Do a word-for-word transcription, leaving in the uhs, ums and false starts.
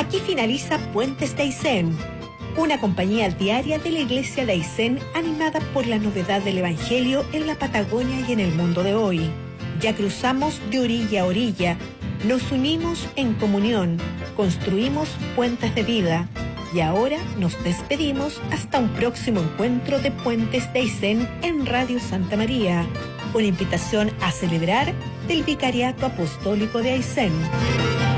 Aquí finaliza Puentes de Aysén, una compañía diaria de la Iglesia de Aysén animada por la novedad del Evangelio en la Patagonia y en el mundo de hoy. Ya cruzamos de orilla a orilla, nos unimos en comunión, construimos puentes de vida y ahora nos despedimos hasta un próximo encuentro de Puentes de Aysén en Radio Santa María, una invitación a celebrar del Vicariato Apostólico de Aysén.